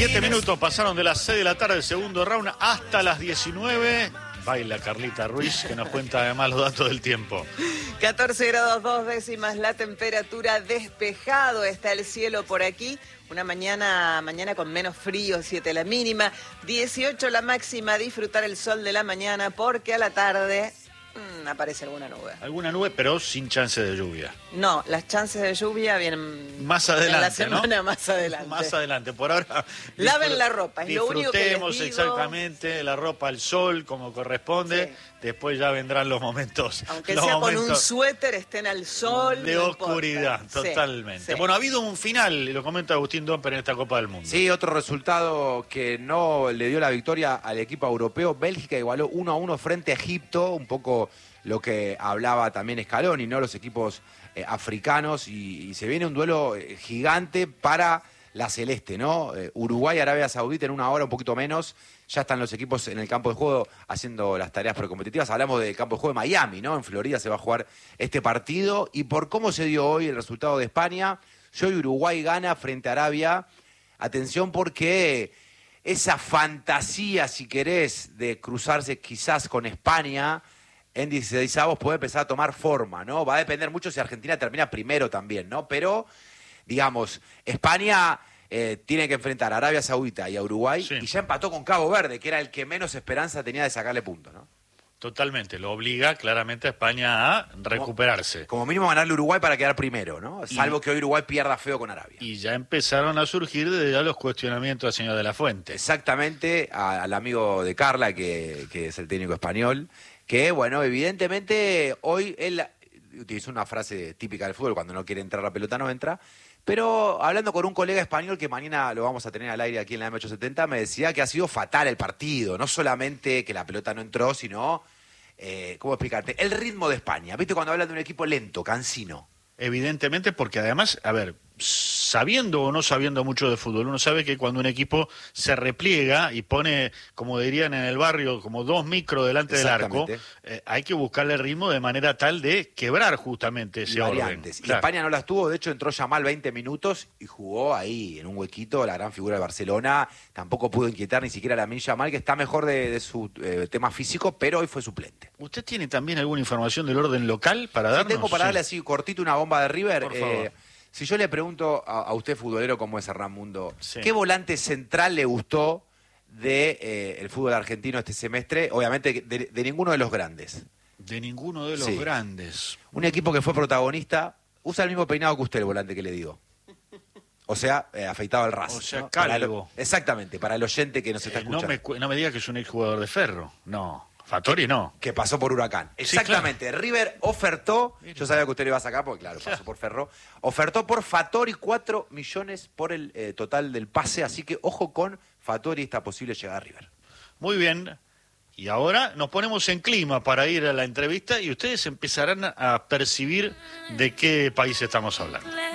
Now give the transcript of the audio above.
7 minutos pasaron de las 6 de la tarde del segundo round hasta las 19. Baila Carlita Ruiz, que nos cuenta además los datos del tiempo. 14 grados 2 décimas la temperatura, despejado está el cielo por aquí. Una mañana con menos frío, 7 la mínima, 18 la máxima. Disfrutar el sol de la mañana porque a la tarde aparece alguna nube. Alguna nube, pero sin chance de lluvia. No, las chances de lluvia vienen más adelante, en la semana, ¿no? Más adelante. Por ahora laven la ropa, es lo único que les digo. Disfrutemos exactamente la ropa al sol como corresponde. Sí. Después ya vendrán los momentos. Aunque sea con un suéter, estén al sol. De oscuridad, totalmente. Sí. Bueno, ha habido un final, lo comenta Agustín Domper, en esta Copa del Mundo. Sí, otro resultado que no le dio la victoria al equipo europeo. Bélgica igualó 1-1 frente a Egipto, un poco lo que hablaba también Scaloni, ¿no? Los equipos africanos, y se viene un duelo gigante para la celeste, ¿no? Uruguay, Arabia Saudita en una hora, un poquito menos. Ya están los equipos en el campo de juego haciendo las tareas precompetitivas. Hablamos del campo de juego de Miami, ¿no? En Florida se va a jugar este partido. Y por cómo se dio hoy el resultado de España, yo y Uruguay gana frente a Arabia. Atención, porque esa fantasía, si querés, de cruzarse quizás con España en 16avos puede empezar a tomar forma, ¿no? Va a depender mucho si Argentina termina primero también, ¿no? Pero, digamos, España tiene que enfrentar a Arabia Saudita y a Uruguay, sí, y ya empató con Cabo Verde, que era el que menos esperanza tenía de sacarle puntos, ¿no? Totalmente, lo obliga claramente a España a recuperarse. Como mínimo ganarle a Uruguay para quedar primero, ¿no? Salvo que hoy Uruguay pierda feo con Arabia. Y ya empezaron a surgir desde ya los cuestionamientos al señor de la Fuente. Exactamente, al amigo de Carla, que es el técnico español, que, bueno, evidentemente hoy él utilizó una frase típica del fútbol: cuando no quiere entrar la pelota no entra. Pero hablando con un colega español que mañana lo vamos a tener al aire aquí en la M870, me decía que ha sido fatal el partido. No solamente que la pelota no entró, sino, ¿cómo explicarte? El ritmo de España. ¿Viste cuando hablan de un equipo lento, cansino? Evidentemente, porque además, a ver, sabiendo o no sabiendo mucho de fútbol, uno sabe que cuando un equipo se repliega y pone, como dirían en el barrio, como 2 micros delante del arco, hay que buscarle el ritmo de manera tal de quebrar justamente ese orden. Y claro, España no las tuvo, de hecho entró Yamal 20 minutos y jugó ahí en un huequito, la gran figura de Barcelona. Tampoco pudo inquietar ni siquiera a Lamine Yamal, que está mejor de su tema físico, pero hoy fue suplente. ¿Usted tiene también alguna información del orden local para darnos? Sí, tengo para darle así cortito una bomba de River. Por favor. Si yo le pregunto a usted, futbolero, como es Hernán Mundo, sí, ¿qué volante central le gustó de el fútbol argentino este semestre? Obviamente de ninguno de los grandes. De ninguno de los grandes. Un equipo que fue protagonista, usa el mismo peinado que usted, el volante que le digo. O sea, afeitado al ras. O sea, ¿no? calvo. Exactamente, para el oyente que nos está escuchando. No me diga que es un exjugador de Ferro. No. Fattori no. Que pasó por Huracán. Exactamente. Sí, claro. River ofertó, yo sabía que usted lo iba a sacar porque claro, pasó por Ferro, ofertó por Fattori 4 millones por el total del pase, así que ojo con Fattori, está posible llegar a River. Muy bien. Y ahora nos ponemos en clima para ir a la entrevista y ustedes empezarán a percibir de qué país estamos hablando.